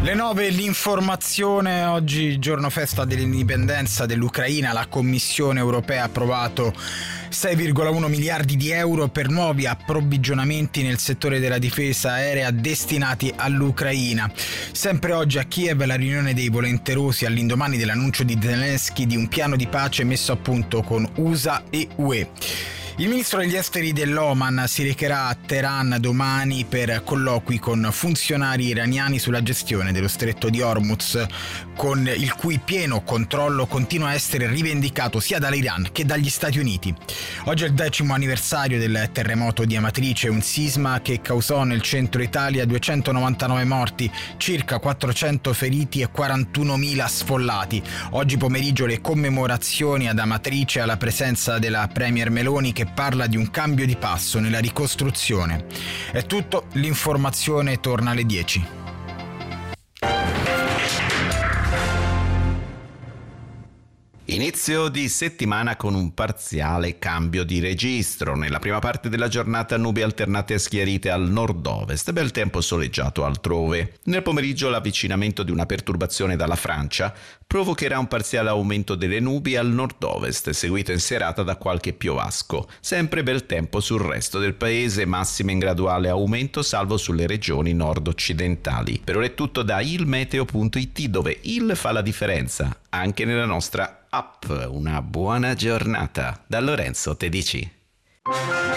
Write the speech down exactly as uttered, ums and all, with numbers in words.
Le nove, l'informazione. Oggi giorno festa dell'indipendenza dell'Ucraina. La Commissione europea ha approvato sei virgola uno miliardi di euro per nuovi approvvigionamenti nel settore della difesa aerea destinati all'Ucraina. Sempre oggi a Kiev la riunione dei volenterosi all'indomani dell'annuncio di Zelensky di un piano di pace messo a punto con U S A e U E. Il ministro degli esteri dell'Oman si recherà a Teheran domani per colloqui con funzionari iraniani sulla gestione dello stretto di Hormuz, con il cui pieno controllo continua a essere rivendicato sia dall'Iran che dagli Stati Uniti. Oggi è il decimo anniversario del terremoto di Amatrice, un sisma che causò nel centro Italia duecentonovantanove morti, circa quattrocento feriti e quarantunomila sfollati. Oggi pomeriggio le commemorazioni ad Amatrice alla presenza della Premier Meloni, che parla di un cambio di passo nella ricostruzione. È tutto, l'informazione torna alle dieci. Inizio di settimana con un parziale cambio di registro. Nella prima parte della giornata nubi alternate e schiarite al nord-ovest, bel tempo soleggiato altrove. Nel pomeriggio l'avvicinamento di una perturbazione dalla Francia provocherà un parziale aumento delle nubi al nord-ovest, seguito in serata da qualche piovasco. Sempre bel tempo sul resto del paese, massime in graduale aumento salvo sulle regioni nord-occidentali. Per ora è tutto da ilmeteo punto it, dove il fa la differenza anche nella nostra app. Una buona giornata da Lorenzo Tedici.